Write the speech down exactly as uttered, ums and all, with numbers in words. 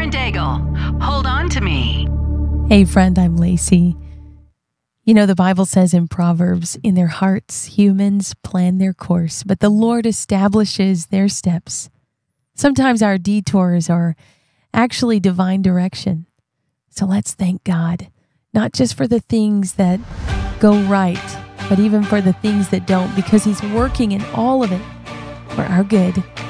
Karen Daigle. Hold on to me. Hey friend, I'm Lacey. You know, the Bible says in Proverbs, in their hearts, humans plan their course, but the Lord establishes their steps. Sometimes our detours are actually divine direction. So let's thank God, not just for the things that go right, but even for the things that don't, because He's working in all of it for our good.